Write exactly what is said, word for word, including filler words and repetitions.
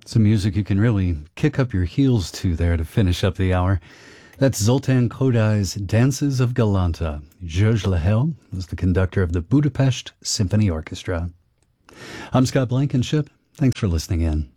Some music you can really kick up your heels to there to finish up the hour. That's Zoltan Kodai's Dances of Galanta. Georges Lehel was the conductor of the Budapest Symphony Orchestra. I'm Scott Blankenship. Thanks for listening in.